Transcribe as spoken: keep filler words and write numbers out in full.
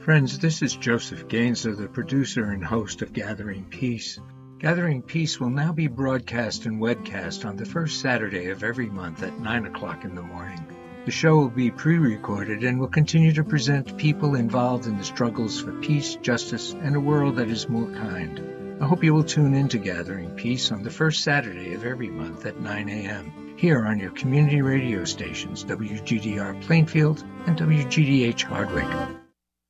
Friends, this is Joseph Gainza, the producer and host of Gathering Peace. Gathering Peace will now be broadcast and webcast on the first Saturday of every month at nine o'clock in the morning. The show will be pre-recorded and will continue to present people involved in the struggles for peace, justice, and a world that is more kind. I hope you will tune in to Gathering Peace on the first Saturday of every month at nine a.m. here on your community radio stations W G D R Plainfield and W G D H Hardwick.